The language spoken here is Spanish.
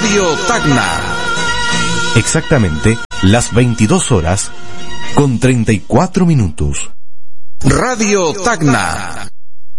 Radio Tacna. Exactamente las 22 horas con 34 minutos. Radio Tacna.